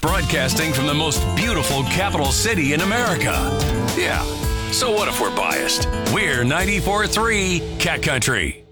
Broadcasting from the most beautiful capital city in America. Yeah, so what if we're biased? We're 94.3 Cat Country.